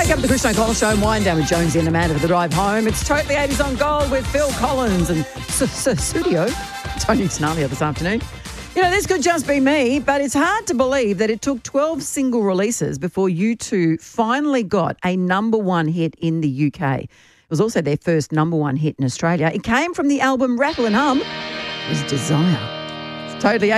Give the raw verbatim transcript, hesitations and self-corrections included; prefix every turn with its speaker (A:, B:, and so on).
A: Wake up to the Christian O'Connell Show and wind down with Jonesy and Amanda for the drive home. It's Totally eighties on Gold with Phil Collins and Studio. Tony Tanalia this afternoon. You know, this could just be me, but it's hard to believe that it took twelve single releases before U two finally got a number one hit in the U K. It was also their first number one hit in Australia. It came from the album Rattle and Hum. It was Desire. It's Totally